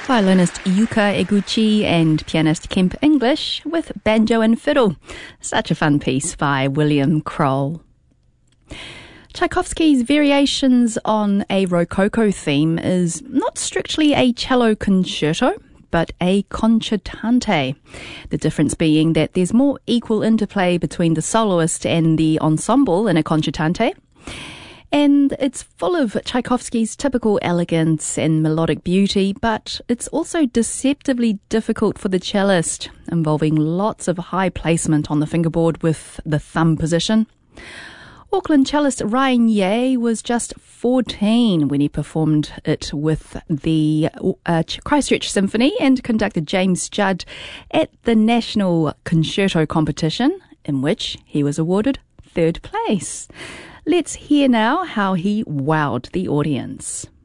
violinist Yuka Eguchi and pianist Kemp English with Banjo and Fiddle. Such a fun piece by William Kroll. Tchaikovsky's Variations on a Rococo theme is not strictly a cello concerto, but a concertante. The difference being that there's more equal interplay between the soloist and the ensemble in a concertante. And it's full of Tchaikovsky's typical elegance and melodic beauty, but it's also deceptively difficult for the cellist, involving lots of high placement on the fingerboard with the thumb position. Auckland cellist Ryan Ye was just 14 when he performed it with the Christchurch Symphony and conductor James Judd at the National Concerto Competition, in which he was awarded 3rd place. Let's hear now how he wowed the audience.